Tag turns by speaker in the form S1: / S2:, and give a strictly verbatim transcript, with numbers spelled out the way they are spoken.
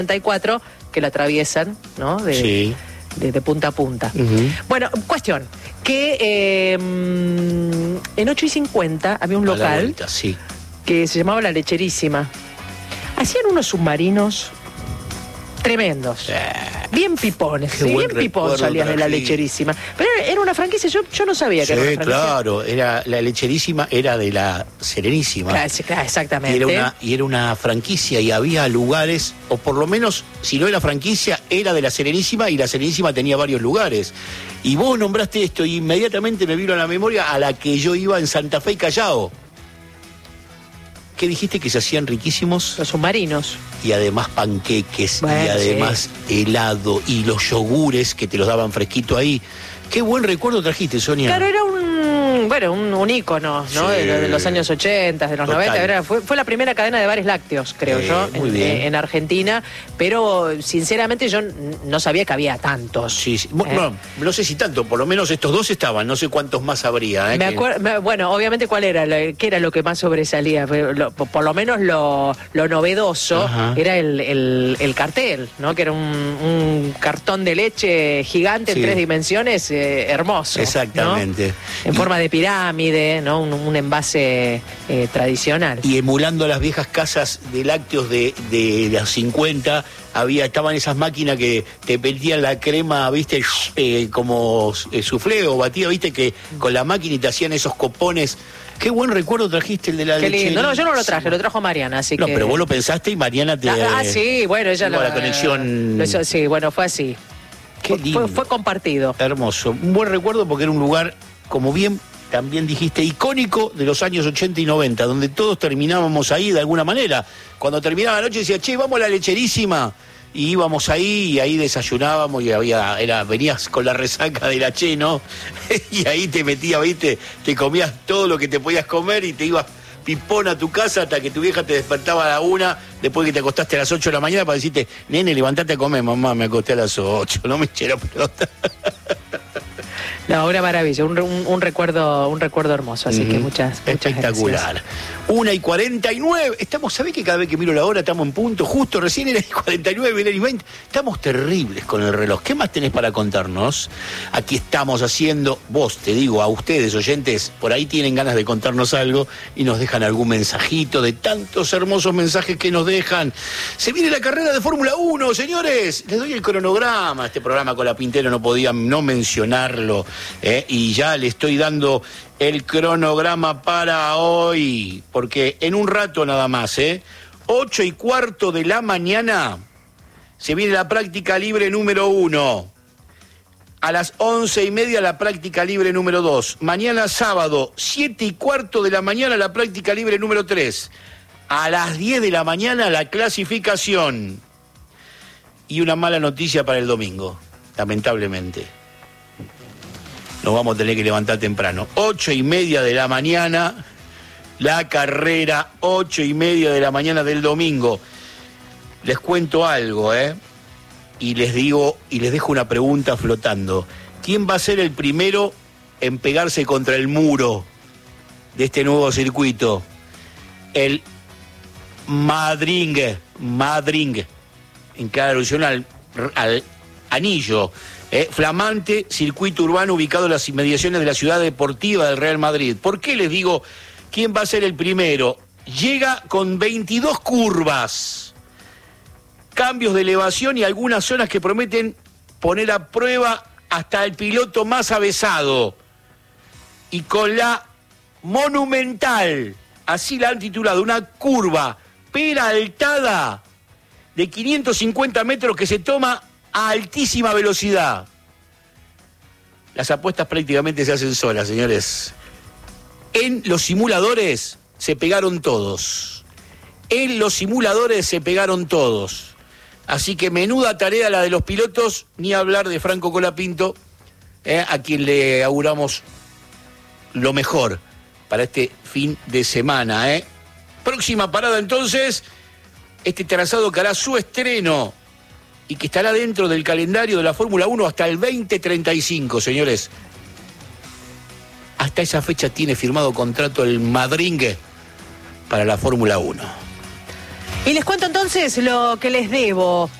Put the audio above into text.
S1: treinta y cuatro que la atraviesan, ¿no? De,
S2: sí.
S1: de, de punta a punta.
S2: Uh-huh.
S1: Bueno, cuestión, que eh, en ocho y cincuenta había un local
S2: vuelta, sí.
S1: que se llamaba La Lecherísima. Hacían unos submarinos tremendos.
S2: Eh,
S1: bien pipones,
S2: qué
S1: sí,
S2: buen
S1: bien pipón
S2: recuerdo
S1: salías de La
S2: trajiste.
S1: Lecherísima. Pero era una franquicia, yo, yo no sabía que
S2: sí,
S1: era una franquicia.
S2: claro, era, la Lecherísima era de la Serenísima.
S1: Claro, sí, claro, exactamente.
S2: Y era, una, y era una franquicia y había lugares, o por lo menos, si no era franquicia, era de la Serenísima y la Serenísima tenía varios lugares. Y vos nombraste esto y inmediatamente me vino a la memoria a la que yo iba en Santa Fe y Callao. ¿Qué dijiste? Que se hacían riquísimos.
S1: Los submarinos.
S2: Y además panqueques,
S1: bueno,
S2: y además sí. helado, y los yogures que te los daban fresquito ahí. Qué buen recuerdo trajiste, Sonia.
S1: Claro, era un, bueno, un, un ícono, ¿no? Sí. De, de los años ochenta, de los Total. noventa. Era, fue, fue la primera cadena de bares lácteos, creo eh, yo, en, en Argentina. Pero, sinceramente, yo no sabía que había tantos.
S2: Sí, sí.
S1: ¿Eh?
S2: No, no sé si tanto, por lo menos estos dos estaban, no sé cuántos más habría. ¿eh?
S1: Me
S2: que...
S1: acuerdo, bueno, obviamente, ¿cuál era? ¿Qué era lo que más sobresalía? Lo, por lo menos lo, lo novedoso Ajá. era el, el, el cartel, ¿no? Que era un, un cartón de leche gigante sí. en tres dimensiones. Eh, hermoso.
S2: Exactamente.
S1: ¿No? En y, forma de pirámide, ¿no? Un, un envase eh, tradicional.
S2: Y emulando las viejas casas de lácteos de, de los cincuenta, había, estaban esas máquinas que te metían la crema, viste, eh, como eh, soufflé o batida, viste, que con la máquina y te hacían esos copones. Qué buen recuerdo trajiste el de la
S1: Qué
S2: leche.
S1: lindo. No, yo no lo traje, lo trajo Mariana, así
S2: no,
S1: que...
S2: No, pero vos lo pensaste y Mariana te...
S1: Ah, ah sí, bueno, ella lo...
S2: la conexión...
S1: Lo hizo, sí, bueno, fue así.
S2: Qué lindo.
S1: Fue, fue compartido.
S2: Hermoso. Un buen recuerdo porque era un lugar, como bien también dijiste, icónico de los años ochenta y noventa, donde todos terminábamos ahí de alguna manera. Cuando terminaba la noche decía, che, vamos a La Lecherísima. Y íbamos ahí y ahí desayunábamos y había, era, venías con la resaca de la che, ¿no? Y ahí te metías, viste, te comías todo lo que te podías comer y te ibas pipón a tu casa hasta que tu vieja te despertaba a la una, después que te acostaste a las ocho de la mañana para decirte, nene, levantate a comer. Mamá, me acosté a las ocho, no me eché la pelota.
S1: No, una maravilla, un, un, un recuerdo un recuerdo hermoso, así mm, que muchas, muchas
S2: espectacular.
S1: Gracias.
S2: Una y cuarenta y nueve, estamos, ¿sabés que cada vez que miro la hora estamos en punto? Justo recién era y cuarenta y nueve, era y veinte. Estamos terribles con el reloj. ¿Qué más tenés para contarnos? Aquí estamos haciendo, vos, te digo, a ustedes, oyentes, por ahí tienen ganas de contarnos algo y nos dejan algún mensajito de tantos hermosos mensajes que nos dejan. Se viene la carrera de Fórmula uno, señores. Les doy el cronograma. Este programa con la Pintero no podía no mencionarlo. Eh, y ya le estoy dando el cronograma para hoy, porque en un rato nada más, ¿eh? Ocho y cuarto de la mañana se viene la práctica libre número uno. A las once y media la práctica libre número dos. Mañana sábado, siete y cuarto de la mañana la práctica libre número tres. A las diez de la mañana la clasificación. Y una mala noticia para el domingo, lamentablemente. Nos vamos a tener que levantar temprano. Ocho y media de la mañana, la carrera, ocho y media de la mañana del domingo. Les cuento algo, ¿eh? Y les digo, y les dejo una pregunta flotando. ¿Quién va a ser el primero en pegarse contra el muro de este nuevo circuito? El Madringue, Madringue, en clara alusión al, al anillo. Eh, flamante circuito urbano ubicado en las inmediaciones de la ciudad deportiva del Real Madrid. ¿Por qué les digo quién va a ser el primero? Llega con veintidós curvas, cambios de elevación y algunas zonas que prometen poner a prueba hasta el piloto más avesado. Y con la monumental, así la han titulado, una curva peraltada de quinientos cincuenta metros que se toma a altísima velocidad. Las apuestas prácticamente se hacen solas, señores. En los simuladores se pegaron todos. En los simuladores se pegaron todos. Así que menuda tarea la de los pilotos, ni hablar de Franco Colapinto, eh, a quien le auguramos lo mejor para este fin de semana. Eh. Próxima parada entonces, este trazado que hará su estreno y que estará dentro del calendario de la Fórmula uno hasta el veinte treinta y cinco, señores. Hasta esa fecha tiene firmado contrato el Madringue para la Fórmula uno.
S1: Y les cuento entonces lo que les debo.